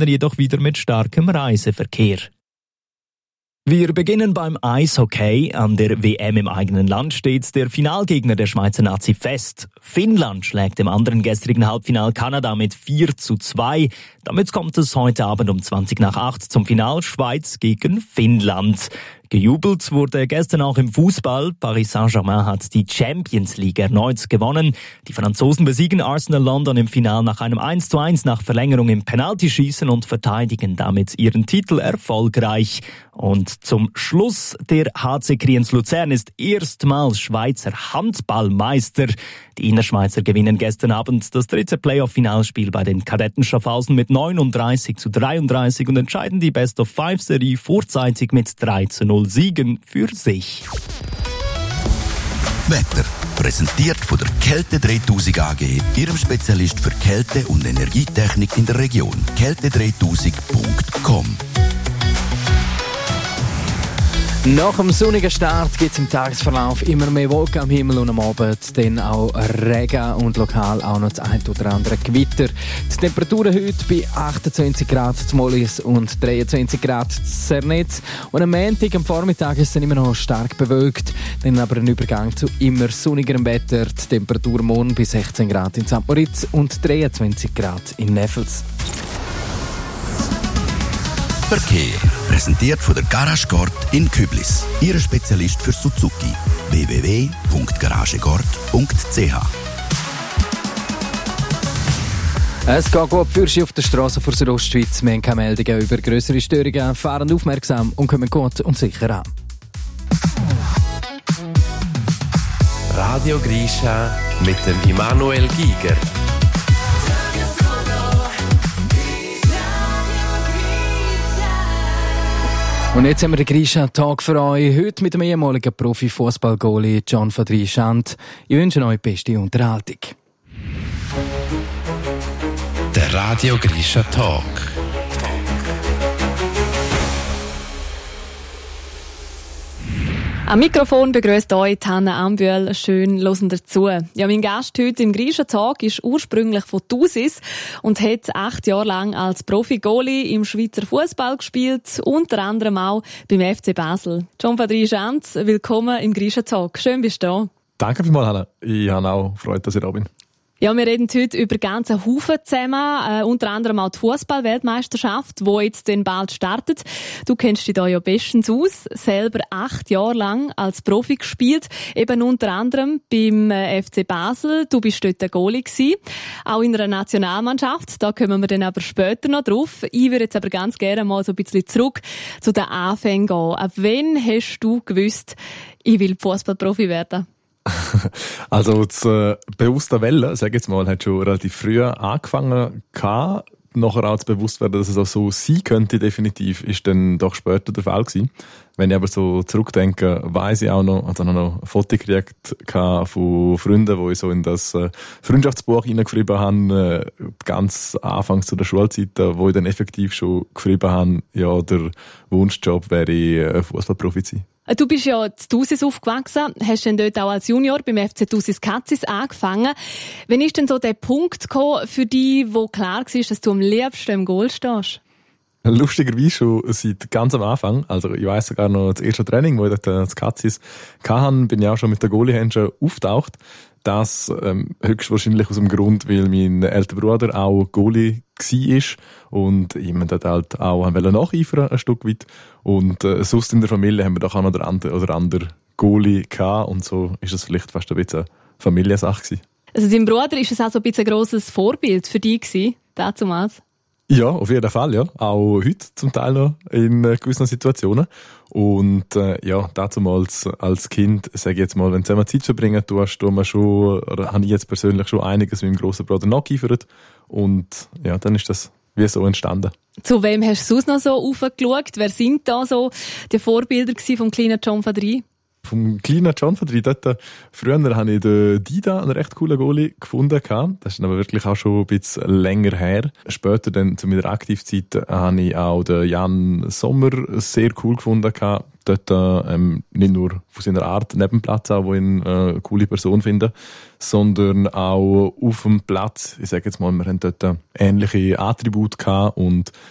Männer jedoch wieder mit starkem Reiseverkehr. Wir beginnen beim Eishockey. An der WM im eigenen Land steht der Finalgegner der Schweizer Nazi fest. Finnland schlägt im anderen gestrigen Halbfinal Kanada mit 4:2. Damit kommt es heute Abend um 7:20 zum Final Schweiz gegen Finnland. Gejubelt wurde gestern auch im Fußball. Paris Saint-Germain hat die Champions League erneut gewonnen. Die Franzosen besiegen Arsenal London im Finale nach einem 1:1 nach Verlängerung im Penaltyschießen und verteidigen damit ihren Titel erfolgreich. Und zum Schluss, der HC Kriens Luzern ist erstmals Schweizer Handballmeister. Die Innerschweizer gewinnen gestern Abend das dritte Playoff-Finalspiel bei den Kadetten Schaffhausen mit 39:33 und entscheiden die Best-of-5-Serie vorzeitig mit 3:0 Siegen für sich. Wetter präsentiert von der Kälte 3000 AG, Ihrem Spezialist für Kälte- und Energietechnik in der Region. Kälte3000.com. Nach dem sonnigen Start gibt es im Tagesverlauf immer mehr Wolken am Himmel und am Abend dann auch Regen und lokal auch noch das ein oder andere Gewitter. Die Temperaturen heute bei 28 Grad zu Mollis und 23 Grad zu Zernetz. Und am Montag, am Vormittag, ist es dann immer noch stark bewölkt, dann aber ein Übergang zu immer sonnigerem Wetter. Die Temperatur morgen bei 16 Grad in St. Moritz und 23 Grad in Neffels. Verkehr präsentiert von der Garage Gord in Küblis. Ihr Spezialist für Suzuki. www.garagegord.ch. Es geht gut für Sie auf der Straße vor der Ostschweiz. Wir haben keine Meldungen über grössere Störungen, fahren aufmerksam und kommen gut und sicher an. Radio Grisha mit dem Immanuel Giger. Und jetzt haben wir den Grisha-Tag für euch. Heute mit dem ehemaligen Profi-Fußball-Goalie John van Drieschand. Ich wünsche euch beste Unterhaltung. Der Radio Grisha Talk. Am Mikrofon begrüßt euch Hanna Ambühl. Schön hören dazu. Ja, mein Gast heute im Grisha Talk ist ursprünglich von Thusis und hat 8 Jahre lang als Profi-Goalie im Schweizer Fußball gespielt, unter anderem auch beim FC Basel. John van Drieschand, willkommen im Grisha Talk. Schön bist du da. Danke vielmals, Hanna. Ich habe auch Freude, dass ich da bin. Ja, wir reden heute über ganzen Haufen zusammen, unter anderem auch die Fußball-Weltmeisterschaft, die jetzt dann bald startet. Du kennst dich da ja bestens aus, selber 8 Jahre lang als Profi gespielt, eben unter anderem beim FC Basel. Du bist dort der Goalie gewesen, auch in einer Nationalmannschaft, da kommen wir dann aber später noch drauf. Ich würde jetzt aber ganz gerne mal so ein bisschen zurück zu den Anfängen gehen. Ab wann hast du gewusst, ich will Fußballprofi werden? Also das bewusste Welle, sag ich jetzt mal, hat schon relativ früh angefangen gehabt. Nachher auch das Bewusstwerden, dass es auch so sein könnte, definitiv, ist dann doch später der Fall gewesen. Wenn ich aber so zurückdenke, weiss ich auch noch, also noch ein Foto gekriegt von Freunden, die ich so in das Freundschaftsbuch hineingeschrieben habe, ganz anfangs zu der Schulzeit, wo ich dann effektiv schon geschrieben habe, ja, der Wunschjob wäre Fußballprofi zu sein. Du bist ja in Thusis aufgewachsen, hast dann dort auch als Junior beim FC Thusis Katzis angefangen. Wann ist denn so der Punkt gekommen für dich, wo klar war, dass du am liebsten im Goal stehst? Lustigerweise schon seit ganz am Anfang. Also ich weiss sogar noch, das erste Training, wo ich dort das Katzis hatte, bin ich auch schon mit der Goalie-Hand aufgetaucht. Das höchstwahrscheinlich aus dem Grund, weil mein älterer Bruder auch Goalie war und ich mir dort halt auch nacheifern ein Stück weit. Und sonst in der Familie haben wir doch auch noch den anderen Goalie gehabt und so ist es vielleicht fast ein bisschen eine Familiensache gewesen. Also dein Bruder, ist es auch so ein bisschen ein grosses Vorbild für dich gewesen, damals? Ja, auf jeden Fall, ja. Auch heute zum Teil noch in gewissen Situationen. Und ja, damals als Kind, sage ich jetzt mal, wenn du zusammen Zeit verbringen tust, habe ich jetzt persönlich schon einiges mit meinem grossen Bruder nachgeeifert. Und ja, dann ist das wie so entstanden. Zu wem hast du sonst noch so aufgeschaut? Wer sind da so die Vorbilder vom kleinen John van Drie? Vom kleinen John van Drie, früher habe ich den Dida, einen recht coolen Goalie, gefunden. Das ist aber wirklich auch schon ein bisschen länger her. Später, dann zu meiner Aktivzeit, habe ich auch den Jan Sommer sehr cool gefunden. Dort nicht nur von seiner Art neben dem Platz, auch, wo ich ihn eine coole Person finde, sondern auch auf dem Platz. Ich sage jetzt mal, wir haben dort ähnliche Attribute gehabt und